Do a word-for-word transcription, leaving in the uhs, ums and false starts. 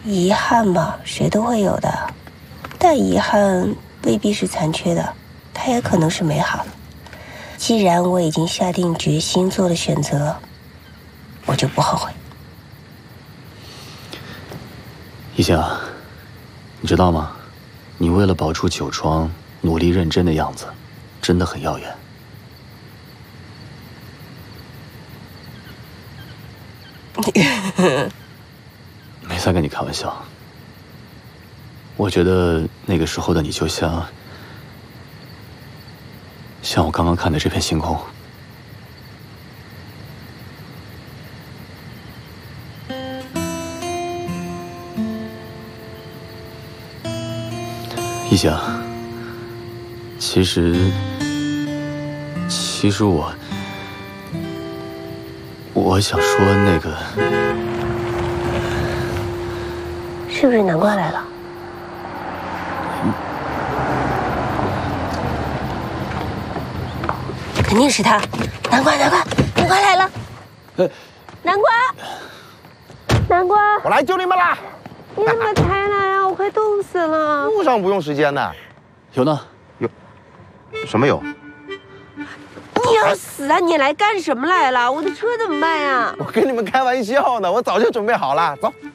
遗憾嘛，谁都会有的，但遗憾未必是残缺的，它也可能是美好的。既然我已经下定决心做了选择，我就不后悔。 一夏，你知道吗？你为了保住酒庄，努力认真的样子，真的很耀眼。没在跟你开玩笑。我觉得那个时候的你就像，像我刚刚看的这片星空。一夏，其实，其实我，我想说那个， 是不是南瓜来了？肯定是他，南瓜，南瓜，南瓜来了！ 呃， 南瓜，南瓜， 我来救你们啦！ 你怎么才来啊？我快冻死了。 路上不用时间的。 有呢？ 有？什么有？ 你要死啊！你来干什么来了？我的车怎么办呀？ 我跟你们开玩笑呢，我早就准备好了。走。